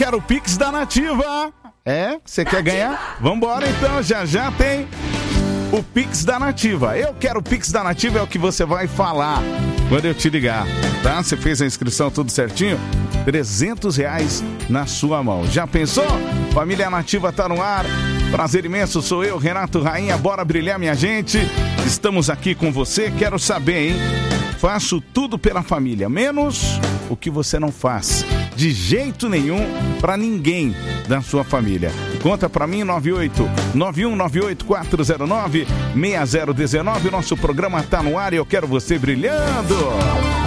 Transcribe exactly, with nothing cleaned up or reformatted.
Quero o Pix da Nativa. É? Você quer ganhar? Vambora então, já já tem o Pix da Nativa. Eu quero o Pix da Nativa, é o que você vai falar quando eu te ligar, tá? Você fez a inscrição tudo certinho? trezentos reais na sua mão. Já pensou? Família Nativa tá no ar. Prazer imenso, sou eu, Renato Rainha. Bora brilhar, minha gente. Estamos aqui com você. Quero saber, hein? Faço tudo pela família, menos o que você não faz. De jeito nenhum pra ninguém da sua família. Conta pra mim, nove oito nove um nove oito quatro zero nove seis zero um nove. Nosso programa tá no ar e eu quero você brilhando.